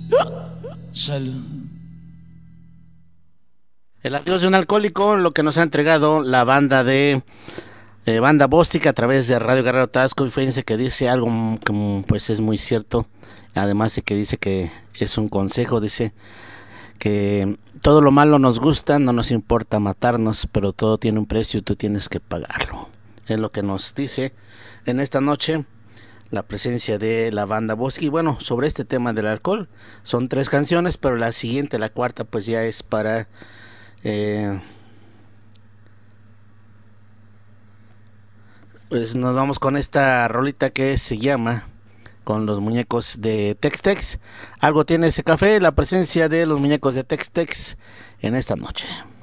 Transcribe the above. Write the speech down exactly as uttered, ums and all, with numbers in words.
Salud. El adiós de un alcohólico, lo que nos ha entregado la banda de eh, banda Bóstica a través de Radio Guerrero Tasco. Y fíjense que dice algo que pues es muy cierto. Además de que dice que es un consejo, dice que todo lo malo nos gusta, no nos importa matarnos, pero todo tiene un precio y tú tienes que pagarlo. Es lo que nos dice en esta noche la presencia de la banda Bosque. Y bueno, sobre este tema del alcohol, son tres canciones, pero la siguiente, la cuarta, pues ya es para eh, pues nos vamos con esta rolita que se llama con los muñecos de Tex Tex. Algo tiene ese café, la presencia de los muñecos de Tex Tex en esta noche.